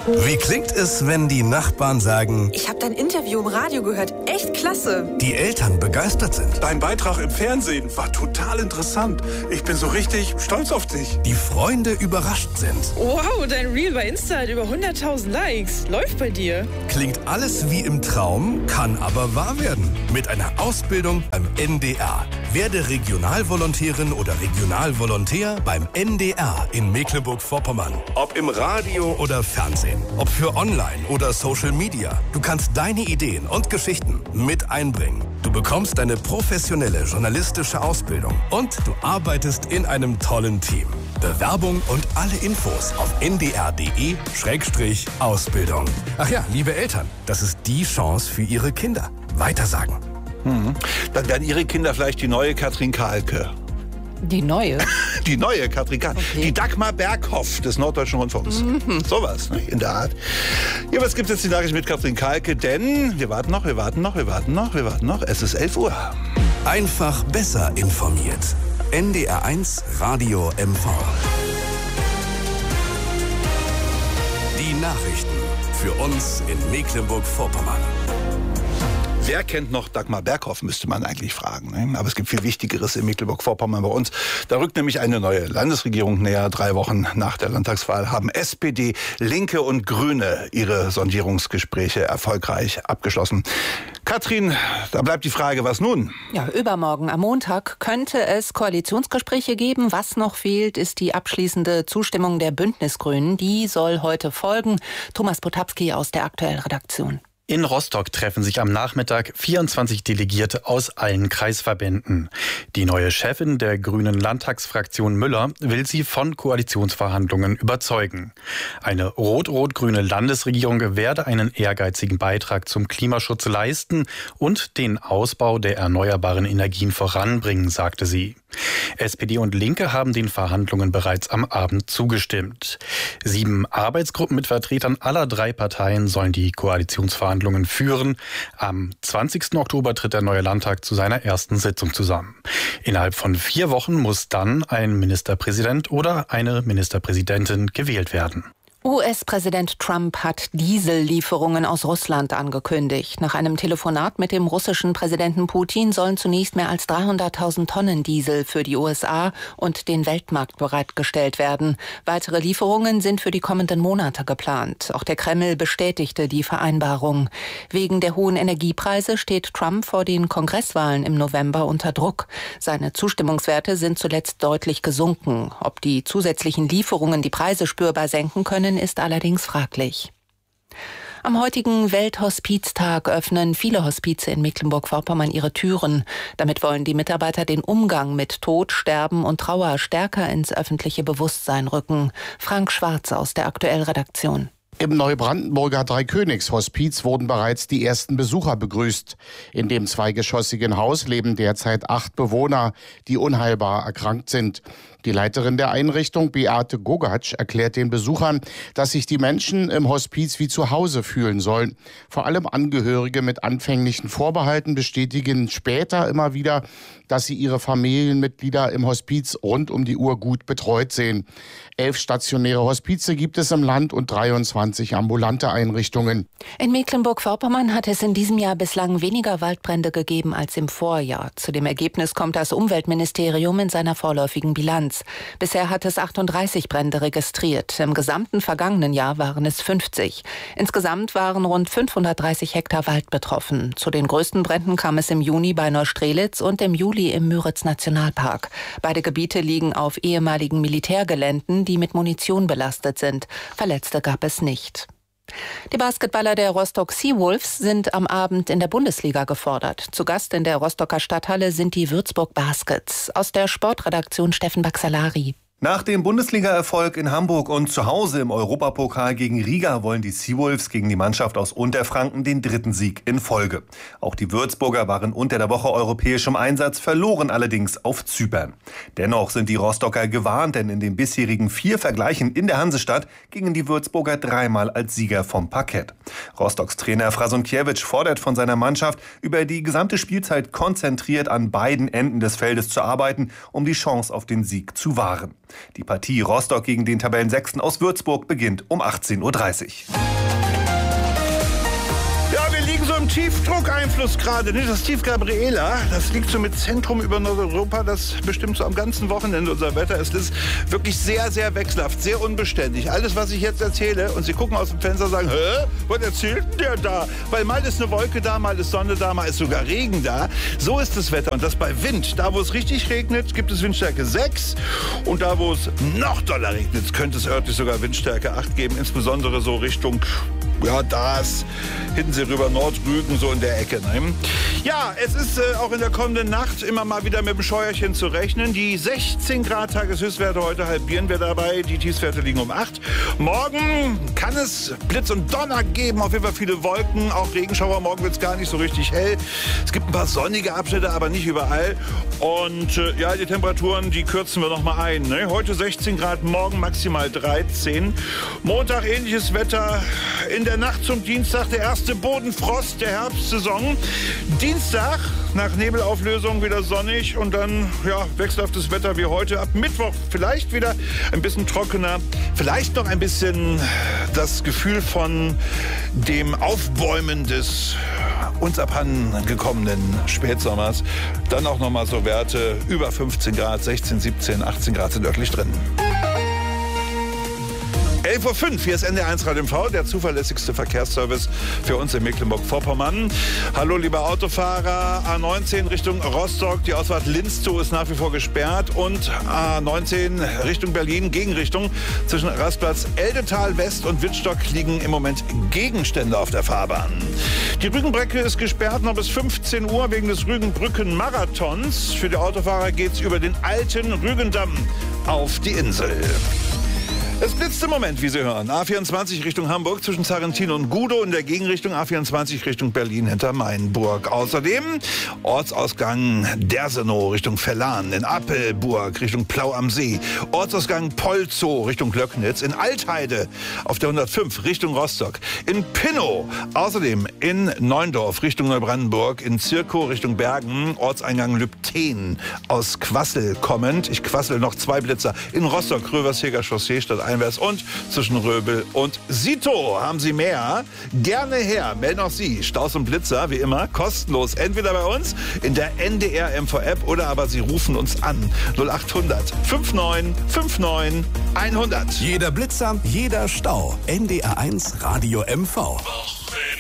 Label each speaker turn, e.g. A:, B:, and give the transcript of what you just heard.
A: Wie klingt es, wenn die Nachbarn sagen,
B: ich habe dein Interview im Radio gehört, echt klasse.
A: Die Eltern begeistert sind.
C: Dein Beitrag im Fernsehen war total interessant. Ich bin so richtig stolz auf dich.
A: Die Freunde überrascht sind.
B: Wow, dein Reel bei Insta hat über 100.000 Likes. Läuft bei dir.
A: Klingt alles wie im Traum, kann aber wahr werden. Mit einer Ausbildung beim NDR. Werde Regionalvolontärin oder Regionalvolontär beim NDR in Mecklenburg-Vorpommern. Ob im Radio oder Fernsehen. Ob für Online oder Social Media. Du kannst deine Ideen und Geschichten mit einbringen. Du bekommst eine professionelle journalistische Ausbildung und du arbeitest in einem tollen Team. Bewerbung und alle Infos auf ndr.de/Ausbildung. Ach ja, liebe Eltern, das ist die Chance für Ihre Kinder. Weitersagen.
C: Dann werden Ihre Kinder vielleicht die neue Katrin Kahlke.
D: Die neue?
C: Die neue Katrin Kahlke.
D: Okay.
C: Die Dagmar Berghoff des Norddeutschen Rundfunks. Sowas, ne? In der Art. Ja, was gibt jetzt die Nachricht mit Katrin Kahlke? Denn wir warten noch. Es ist 11 Uhr.
A: Einfach besser informiert. NDR1 Radio MV. Die Nachrichten für uns in Mecklenburg-Vorpommern.
C: Wer kennt noch Dagmar Berghoff, müsste man eigentlich fragen. Ne? Aber es gibt viel Wichtigeres in Mecklenburg-Vorpommern bei uns. Da rückt nämlich eine neue Landesregierung näher. 3 Wochen nach der Landtagswahl haben SPD, Linke und Grüne ihre Sondierungsgespräche erfolgreich abgeschlossen. Katrin, da bleibt die Frage, was nun?
D: Ja, übermorgen am Montag könnte es Koalitionsgespräche geben. Was noch fehlt, ist die abschließende Zustimmung der Bündnisgrünen. Die soll heute folgen. Thomas Potapski aus der Aktuellen Redaktion.
E: In Rostock treffen sich am Nachmittag 24 Delegierte aus allen Kreisverbänden. Die neue Chefin der Grünen Landtagsfraktion Müller will sie von Koalitionsverhandlungen überzeugen. Eine rot-rot-grüne Landesregierung werde einen ehrgeizigen Beitrag zum Klimaschutz leisten und den Ausbau der erneuerbaren Energien voranbringen, sagte sie. SPD und Linke haben den Verhandlungen bereits am Abend zugestimmt. 7 Arbeitsgruppen mit Vertretern aller 3 Parteien sollen die Koalitionsverhandlungen führen. Am 20. Oktober tritt der neue Landtag zu seiner ersten Sitzung zusammen. Innerhalb von 4 Wochen muss dann ein Ministerpräsident oder eine Ministerpräsidentin gewählt werden.
D: US-Präsident Trump hat Diesellieferungen aus Russland angekündigt. Nach einem Telefonat mit dem russischen Präsidenten Putin sollen zunächst mehr als 300.000 Tonnen Diesel für die USA und den Weltmarkt bereitgestellt werden. Weitere Lieferungen sind für die kommenden Monate geplant. Auch der Kreml bestätigte die Vereinbarung. Wegen der hohen Energiepreise steht Trump vor den Kongresswahlen im November unter Druck. Seine Zustimmungswerte sind zuletzt deutlich gesunken. Ob die zusätzlichen Lieferungen die Preise spürbar senken können, ist allerdings fraglich. Am heutigen Welthospiztag öffnen viele Hospize in Mecklenburg-Vorpommern ihre Türen. Damit wollen die Mitarbeiter den Umgang mit Tod, Sterben und Trauer stärker ins öffentliche Bewusstsein rücken. Frank Schwarz aus der Aktuellen Redaktion.
F: Im Neubrandenburger Dreikönigs-Hospiz wurden bereits die ersten Besucher begrüßt. In dem zweigeschossigen Haus leben derzeit 8 Bewohner, die unheilbar erkrankt sind. Die Leiterin der Einrichtung, Beate Gogatsch, erklärt den Besuchern, dass sich die Menschen im Hospiz wie zu Hause fühlen sollen. Vor allem Angehörige mit anfänglichen Vorbehalten bestätigen später immer wieder, dass sie ihre Familienmitglieder im Hospiz rund um die Uhr gut betreut sehen. 11 stationäre Hospize gibt es im Land und 23 ambulante Einrichtungen.
D: In Mecklenburg-Vorpommern hat es in diesem Jahr bislang weniger Waldbrände gegeben als im Vorjahr. Zu dem Ergebnis kommt das Umweltministerium in seiner vorläufigen Bilanz. Bisher hat es 38 Brände registriert. Im gesamten vergangenen Jahr waren es 50. Insgesamt waren rund 530 Hektar Wald betroffen. Zu den größten Bränden kam es im Juni bei Neustrelitz und im Juli im Müritz-Nationalpark. Beide Gebiete liegen auf ehemaligen Militärgeländen, die mit Munition belastet sind. Verletzte gab es nicht. Die Basketballer der Rostock Seawolves sind am Abend in der Bundesliga gefordert. Zu Gast in der Rostocker Stadthalle sind die Würzburg Baskets. Aus der Sportredaktion Steffen Baxalari.
G: Nach dem Bundesliga-Erfolg in Hamburg und zu Hause im Europapokal gegen Riga wollen die Seawolves gegen die Mannschaft aus Unterfranken den 3. Sieg in Folge. Auch die Würzburger waren unter der Woche europäisch im Einsatz, verloren allerdings auf Zypern. Dennoch sind die Rostocker gewarnt, denn in den bisherigen 4 Vergleichen in der Hansestadt gingen die Würzburger 3-mal als Sieger vom Parkett. Rostocks Trainer Frasunkiewicz fordert von seiner Mannschaft, über die gesamte Spielzeit konzentriert an beiden Enden des Feldes zu arbeiten, um die Chance auf den Sieg zu wahren. Die Partie Rostock gegen den Tabellensechsten aus Würzburg beginnt um 18:30 Uhr.
C: Ja, wir liegen so im Tiefdruckeinfluss gerade. Das Tief Gabriela, das liegt so mit Zentrum über Nordeuropa. Das bestimmt so am ganzen Wochenende unser Wetter. Es ist wirklich sehr, sehr wechselhaft, sehr unbeständig. Alles, was ich jetzt erzähle, und Sie gucken aus dem Fenster und sagen, hä, was erzählt denn der da? Weil mal ist eine Wolke da, mal ist Sonne da, mal ist sogar Regen da. So ist das Wetter. Und das bei Wind. Da, wo es richtig regnet, gibt es Windstärke 6. Und da, wo es noch doller regnet, könnte es örtlich sogar Windstärke 8 geben. Insbesondere so Richtung... Ja, das Hiddensee rüber, Nordrügen, so in der Ecke. Ne? Ja, es ist auch in der kommenden Nacht immer mal wieder mit dem Scheuerchen zu rechnen. Die 16 Grad Tageshöchstwerte heute halbieren wir dabei. Die Tiefstwerte liegen um 8. Morgen kann es Blitz und Donner geben. Auf jeden Fall viele Wolken, auch Regenschauer. Morgen wird es gar nicht so richtig hell. Es gibt ein paar sonnige Abschnitte, aber nicht überall. Und ja, die Temperaturen, die kürzen wir noch mal ein. Ne? Heute 16 Grad, morgen maximal 13. Montag ähnliches Wetter. In der Nacht zum Dienstag der erste Bodenfrost der Herbstsaison. Dienstag nach Nebelauflösung wieder sonnig und dann ja, wechselhaftes Wetter wie heute. Ab Mittwoch vielleicht wieder ein bisschen trockener. Vielleicht noch ein bisschen das Gefühl von dem Aufbäumen des uns abhanden gekommenen Spätsommers. Dann auch noch mal so Werte über 15 Grad, 16, 17, 18 Grad sind örtlich drin. 11:05 Uhr, hier ist NDR1 Radio MV, der zuverlässigste Verkehrsservice für uns in Mecklenburg-Vorpommern. Hallo, liebe Autofahrer. A19 Richtung Rostock, die Ausfahrt Linz-Zoo ist nach wie vor gesperrt. Und A19 Richtung Berlin, Gegenrichtung. Zwischen Rastplatz Eldetal West und Wittstock liegen im Moment Gegenstände auf der Fahrbahn. Die Rügenbrücke ist gesperrt noch bis 15 Uhr wegen des Rügenbrücken-Marathons. Für die Autofahrer geht's über den alten Rügendamm auf die Insel. Es blitzt im Moment, wie Sie hören. A24 Richtung Hamburg zwischen Sarrentin und Gudow, in der Gegenrichtung A24 Richtung Berlin hinter Mainburg. Außerdem Ortsausgang Dersenow Richtung Verlan, in Appelburg Richtung Plau am See, Ortsausgang Polzow Richtung Löcknitz, in Altheide auf der 105 Richtung Rostock, in Pinnow, außerdem in Neundorf Richtung Neubrandenburg, in Zirkow Richtung Bergen, Ortseingang Lübten aus Quassel kommend. Ich quassel noch 2 Blitzer in Rostock, Röversheger Chaussee statt einwärts und zwischen Röbel und Sito. Haben Sie mehr? Gerne her. Melden auch Sie Staus und Blitzer, wie immer, kostenlos. Entweder bei uns in der NDR MV-App oder aber Sie rufen uns an. 0800 59 59 100.
A: Jeder Blitzer, jeder Stau. NDR1 Radio MV.